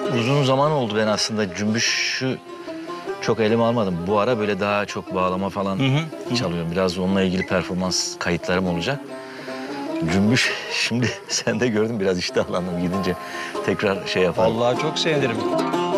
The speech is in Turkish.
uzun zaman oldu ben aslında cümbüşü çok elime almadım. Bu ara böyle daha çok bağlama falan çalıyorum. Biraz onunla ilgili performans kayıtlarım olacak. Cümbüş şimdi sen de gördün biraz iştahlandım gidince tekrar şey yapalım. Vallahi çok sevinirim.